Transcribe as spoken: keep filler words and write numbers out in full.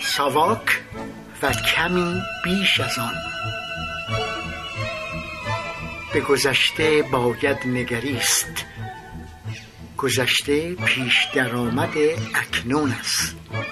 ساواک و کمی بیش از آن. به گذشته باید نگریست، گذشته پیش درآمد اکنون است.